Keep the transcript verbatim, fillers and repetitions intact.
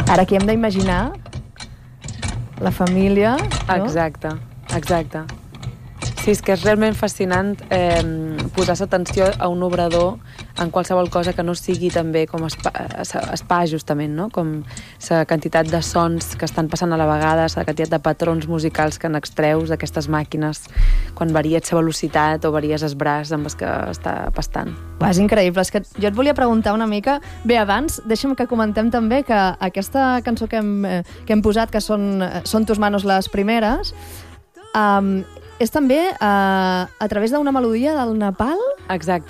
Ara aquí hem d'imaginar la família, no? Exacte, exacte. Sí, és que és realment fascinant eh, posar atenció a un obrador en qualsevol cosa que no sigui també com espa, espa justament, no? Com la quantitat de sons que estan passant a la vegada, la quantitat de patrons musicals que n'extreus d'aquestes màquines, quan varies la velocitat o varies el braç amb els que està pastant. Va, és increïble. És que jo et volia preguntar una mica... Bé, abans, deixa'm que comentem també que aquesta cançó que hem, que hem posat, que són, són tus manos les primeres, um, és també uh, a través d'una melodia del Nepal? Exacte.